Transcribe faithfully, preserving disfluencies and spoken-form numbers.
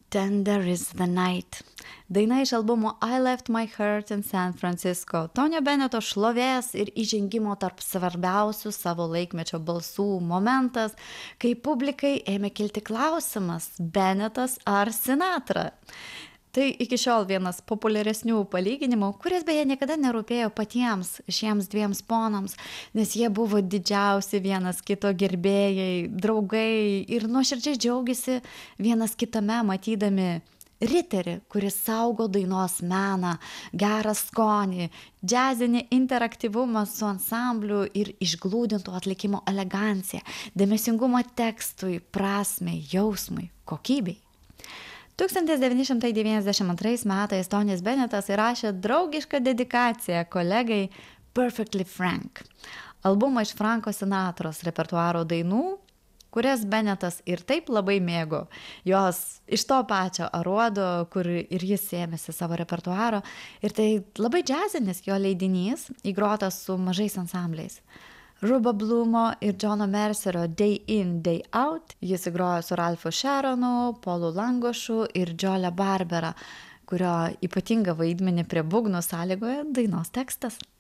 Tender is the night. Daina iš albumo I Left My Heart in San Francisco. Tonio Beneto šlovės ir įžengimo tarp svarbiausių savo laikmečio balsų momentas, kai publikai ėmė kilti klausimas Benetas ar Sinatra. Tai iki šiol vienas populiaresnių palyginimų, kuris beje niekada nerūpėjo patiems šiems dviems ponams, nes jie buvo didžiausi vienas kito gerbėjai, draugai ir nuoširdžiai džiaugiasi vienas kitame matydami riterį, kuris saugo dainos meną, gerą skonį, džiazinį interaktyvumą su ansambliu ir išglūdintų atlikimo eleganciją, dėmesingumą tekstui, prasmei, jausmui, kokybei. tūkstantis devyni šimtai devyniasdešimt antrais metais Tonis Benetas įrašė draugišką dedikaciją kolegai Perfectly Frank. Albumą iš Franko Sinatros repertuaro dainų, kurias Benetas ir taip labai mėgo. Jos iš to pačio aruodo, kur ir jis ėmėsi savo repertuaro. Ir tai labai džiazinis jo leidinys, įgrotas su mažais ansambliais. Ruba Blumo ir Johno Mercerio Day In, Day Out. Jis įgrojo su Ralfu Sharonu, Paulu Langošu ir Joelle Barbera, kurio ypatingą vaidmenį prie būgnų sąlygoja dainos tekstas.